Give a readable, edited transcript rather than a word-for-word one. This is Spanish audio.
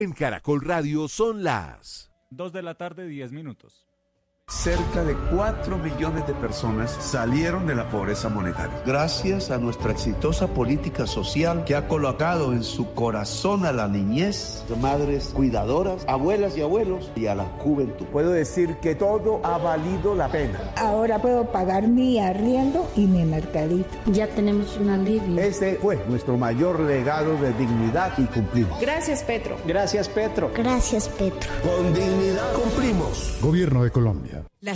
En Caracol Radio son las 2 de la tarde, 10 minutos. Cerca de 4 millones de personas salieron de la pobreza monetaria. Gracias a nuestra exitosa política social que ha colocado en su corazón a la niñez, madres cuidadoras, abuelas y abuelos y a la juventud. Puedo decir que todo ha valido la pena. Ahora puedo pagar mi arriendo y mi mercadito. Ya tenemos un alivio. Este fue nuestro mayor legado de dignidad y cumplimos. Gracias, Petro. Gracias, Petro. Gracias, Petro. Con dignidad cumplimos. Gobierno de Colombia.